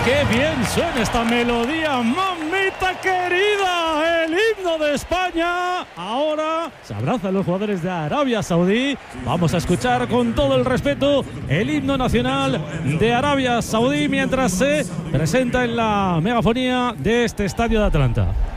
¡Qué bien suena esta melodía, mamita querida! El himno de España. Ahora se abrazan los jugadores de Arabia Saudí. Vamos a escuchar con todo el respeto el himno nacional de Arabia Saudí mientras se presenta en la megafonía de este estadio de Atlanta.